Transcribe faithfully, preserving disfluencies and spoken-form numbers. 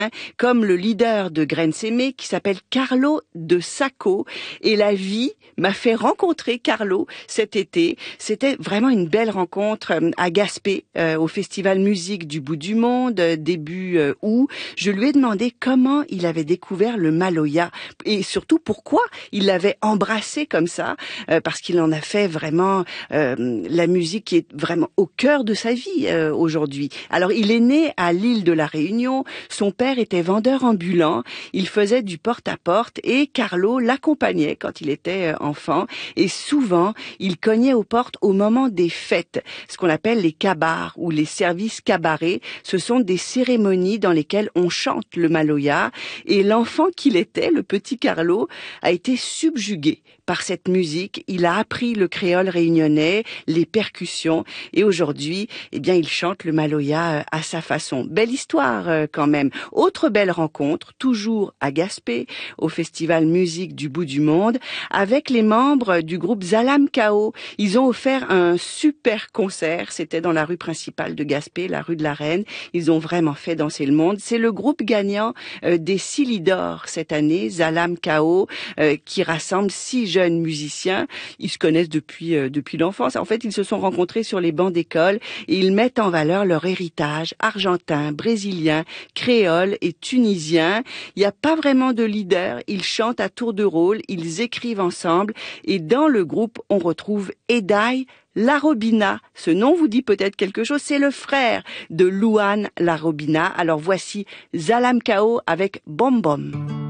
comme le leader de Graines Aimées qui s'appelle Carlo de Sacco. Et la vie m'a fait rencontrer Carlo cet été. C'était vraiment une belle rencontre à Gaspé, euh, au Festival Musique du Bout du Monde, début euh, août. Je lui ai demandé comment il avait découvert le Maloya et surtout pourquoi il l'avait embrassé comme ça, euh, parce qu'il en a fait vraiment euh, la musique qui est vraiment au cœur de sa vie euh, aujourd'hui. Alors il est né à l'île de la Réunion, son père était vendeur ambulant, il faisait du porte-à-porte et Carlo l'accompagnait quand il était enfant et souvent il cognait aux portes au moment des fêtes, ce qu'on appelle les kabars ou les services cabarets. Ce sont des cérémonies dans lesquelles on chante le Maloya et l'enfant qu'il était, le petit Carlo, a été subjugué par cette musique. Il a appris le créole réunionnais, les percussions et aujourd'hui, eh bien, il chante le Maloya à sa façon. Belle histoire quand même. Autre belle rencontre, toujours à Gaspé, au Festival Musique du Bout du Monde, avec les membres du groupe Zalam Kao. Ils ont offert un super concert. C'était dans la rue principale de Gaspé, la rue de la Reine. Ils ont vraiment fait danser le monde. C'est le groupe gagnant euh, des Silidor cette année, Zalam Kao, euh, qui rassemble six jeunes musiciens. Ils se connaissent depuis euh, depuis l'enfance. En fait, ils se sont rencontrés sur les bancs d'école et ils mettent en valeur leur héritage argentin, brésilien, créole et tunisien. Il n'y a pas vraiment de leader. Ils chantent à tour de rôle, ils écrivent ensemble et dans le groupe, on retrouve Edaï Larobina. Ce nom vous dit peut-être quelque chose, c'est le frère de Louane Larobina. Alors voici Zalam Kao avec Bom Bom.